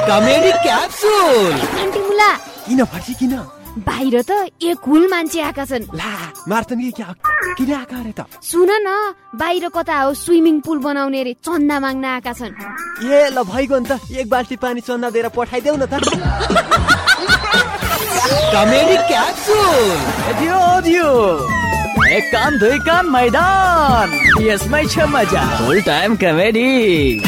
Comedy capsule. Aunty मुला किन फर्सी किन? बाहिर त एक हुल मान्छे आएका छन्। ला मार्छन् कि क्या? किन आएका अरे त? सुन न, बाहिर कता हो स्विमिङ पुल बनाउने रे, चन्दा माग्न आएका छन्। ए ल भइगयो नि त, एक बाल्टी पानी चन्दा दिएर पठाइदेऊ न त। कमेडी क्याप्सुल दियो एक कान दुई कान मैदान, यसमै छ मजा, फुल टाइम कमेडी।